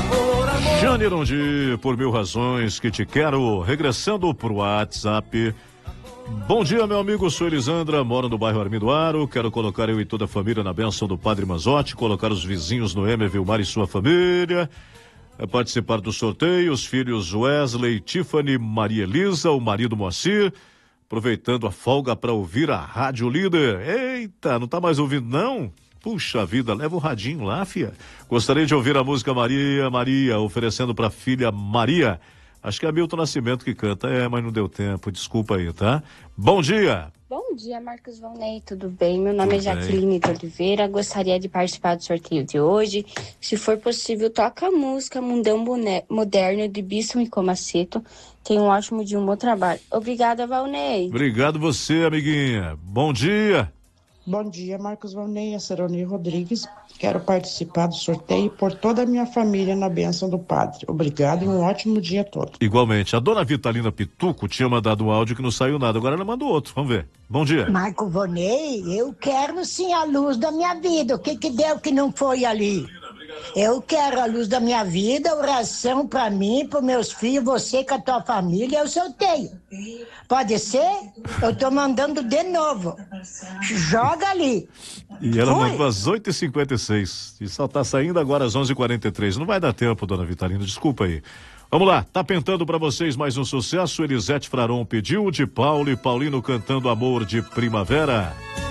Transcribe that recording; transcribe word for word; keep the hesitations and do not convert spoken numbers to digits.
Jane Rondi, por mil razões que te quero, regressando pro WhatsApp. Bom dia, meu amigo, sou Elisandra, moro no bairro Armidoaro, quero colocar eu e toda a família na bênção do Padre Mazotti, colocar os vizinhos Noêmia, Vilmar e sua família, é participar do sorteio, os filhos Wesley, Tiffany, Maria Elisa, o marido Moacir, aproveitando a folga para ouvir a Rádio Líder. Eita, não tá mais ouvindo não? Puxa vida, leva o radinho lá, fia. Gostaria de ouvir a música Maria, Maria, oferecendo para a filha Maria. Acho que é Milton Nascimento que canta, é, mas não deu tempo, desculpa aí, tá? Bom dia! Bom dia, Marcos Valnei, tudo bem? Meu nome tudo é Jaqueline de Oliveira, gostaria de participar do sorteio de hoje. Se for possível, toca a música Mundão Moderno de Bisson e Comaceto. Tenha um ótimo dia, um bom trabalho. Obrigada, Valnei. Obrigado você, amiguinha. Bom dia! Bom dia, Marcos Valnei, é Seroni Rodrigues. Quero participar do sorteio por toda a minha família na bênção do Padre. Obrigado e um ótimo dia a todos. Igualmente. A dona Vitalina Pituco tinha mandado um áudio que não saiu nada. Agora ela mandou outro. Vamos ver. Bom dia. Marco Valnei, eu quero sim a luz da minha vida. O que que deu que não foi ali? Eu quero a luz da minha vida, oração pra mim, pros meus filhos, você com a tua família, eu sorteio. Pode ser? Eu tô mandando de novo. Joga ali. E ela Foi. mandou às oito e cinquenta e seis. E só tá saindo agora às onze e quarenta e três. Não vai dar tempo, dona Vitalina, desculpa aí. Vamos lá, tá pintando pra vocês mais um sucesso. Elisete Fraron pediu de Paulo e Paulino cantando Amor de Primavera.